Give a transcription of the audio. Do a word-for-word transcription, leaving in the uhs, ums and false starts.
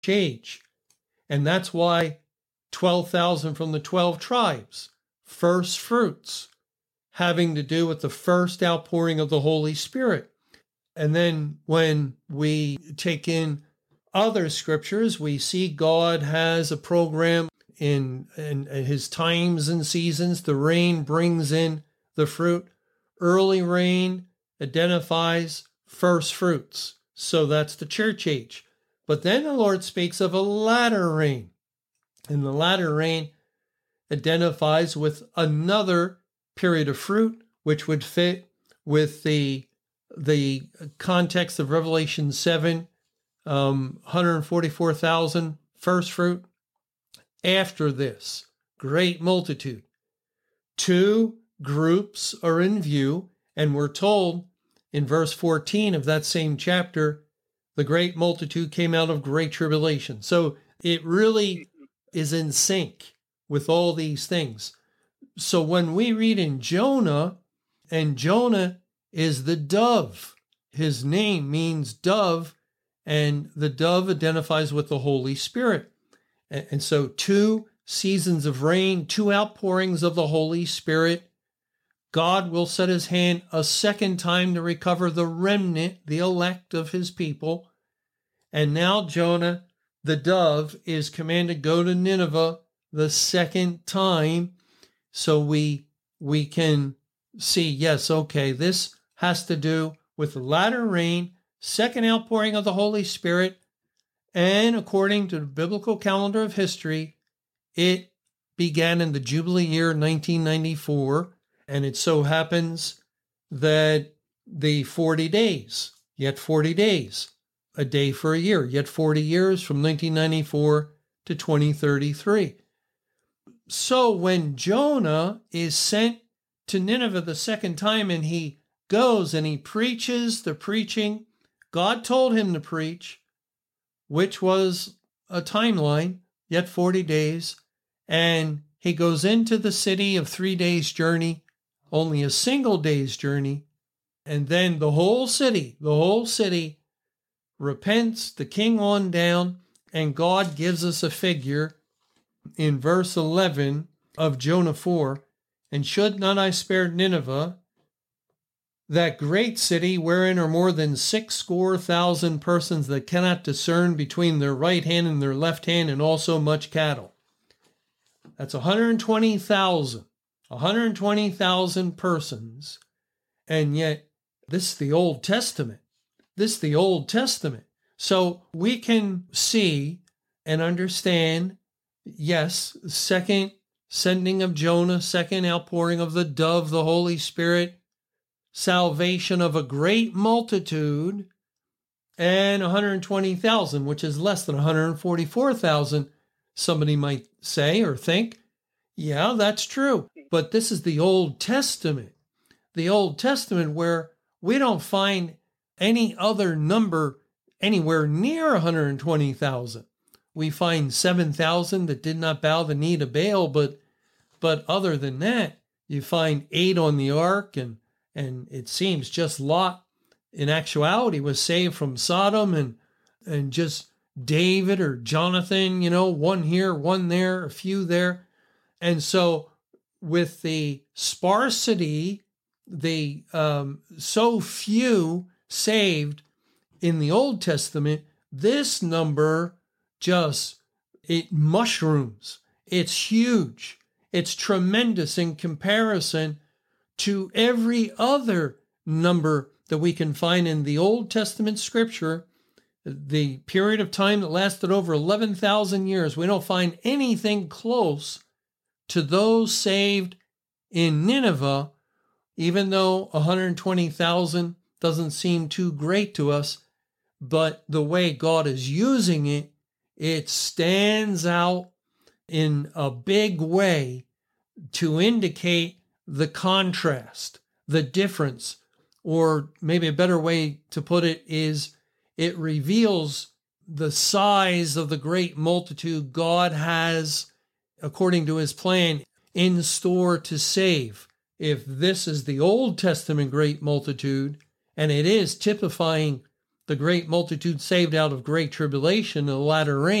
age. And that's why twelve thousand from the twelve tribes, first fruits, having to do with the first outpouring of the Holy Spirit. And then when we take in other scriptures, we see God has a program in, in his times and seasons. The rain brings in the fruit. Early rain identifies first fruits. So that's the church age. But then the Lord speaks of a latter rain. And the latter rain identifies with another period of fruit, which would fit with the, the context of Revelation seven, um, one hundred forty-four thousand first fruit. After this great multitude, two groups are in view, and we're told in verse fourteen of that same chapter, the great multitude came out of great tribulation. So it really is in sync with all these things. So when we read in Jonah, and Jonah is the dove, his name means dove, and the dove identifies with the Holy Spirit. And so two seasons of rain, two outpourings of the Holy Spirit. God will set his hand a second time to recover the remnant, the elect of his people. And now Jonah, the dove, is commanded to go to Nineveh the second time. So we we can see, yes, okay, this has to do with the latter rain, second outpouring of the Holy Spirit, and according to the biblical calendar of history, it began in the Jubilee year nineteen ninety-four, and it so happens that the forty days, yet forty days, a day for a year, yet forty years from nineteen ninety-four to twenty thirty-three. So when Jonah is sent to Nineveh the second time and he goes and he preaches the preaching God told him to preach, which was a timeline, yet forty days, and he goes into the city of three days' journey, only a single day's journey, and then the whole city, the whole city repents, the king on down, and God gives us a figure in verse eleven of Jonah four, and should not I spare Nineveh, that great city wherein are more than six score thousand persons that cannot discern between their right hand and their left hand, and also much cattle. That's one hundred twenty thousand. one hundred twenty thousand persons. And yet, this is the Old Testament. This is the Old Testament. So we can see and understand, yes, second sending of Jonah, second outpouring of the dove, the Holy Spirit, salvation of a great multitude, and one hundred twenty thousand, which is less than one hundred forty-four thousand, somebody might say or think. Yeah, that's true. But this is the Old Testament. The Old Testament where we don't find any other number anywhere near one hundred twenty thousand. We find seven thousand that did not bow the knee to Baal, but but other than that, you find eight on the ark, and and it seems just Lot, in actuality, was saved from Sodom, and and just David or Jonathan, you know, one here, one there, a few there. And so with the sparsity, the um, so few saved in the Old Testament, this number just, it mushrooms. It's huge. It's tremendous in comparison to every other number that we can find in the Old Testament scripture. The period of time that lasted over eleven thousand years, we don't find anything close to those saved in Nineveh, even though one hundred twenty thousand doesn't seem too great to us. But the way God is using it, it stands out in a big way to indicate the contrast, the difference, or maybe a better way to put it is it reveals the size of the great multitude God has, according to his plan, in store to save. If this is the Old Testament great multitude, and it is typifying the great multitude saved out of great tribulation in the latter rain